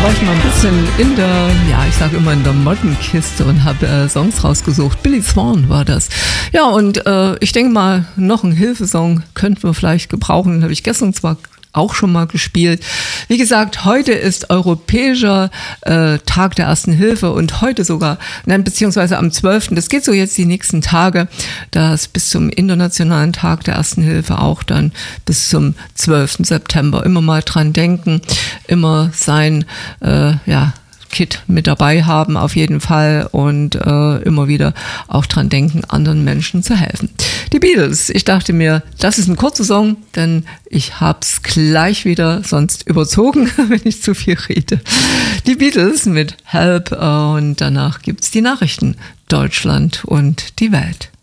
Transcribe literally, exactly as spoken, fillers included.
war ich mal ein bisschen in der, ja, ich sage immer in der Mottenkiste und habe äh, Songs rausgesucht. Billy Swan war das. Ja, und äh, ich denke mal, noch einen Hilfesong könnten wir vielleicht gebrauchen. Den habe ich gestern zwar auch schon mal gespielt. Wie gesagt, heute ist Europäischer äh, Tag der Ersten Hilfe und heute sogar, nein, beziehungsweise am zwölften Das geht so jetzt die nächsten Tage, das bis zum Internationalen Tag der Ersten Hilfe auch dann bis zum zwölften September Immer mal dran denken, immer sein, äh, ja, Kit mit dabei haben auf jeden Fall und äh, immer wieder auch dran denken, anderen Menschen zu helfen. Die Beatles, ich dachte mir, das ist ein kurzer Song, denn ich hab's gleich wieder sonst überzogen, wenn ich zu viel rede. Die Beatles mit Help und danach gibt's die Nachrichten, Deutschland und die Welt.